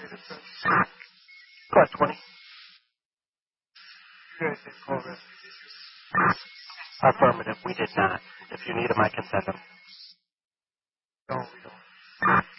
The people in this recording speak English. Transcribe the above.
Got 20. You guys did call this. Affirmative. We did not. If you need them, I can send them. No, we don't.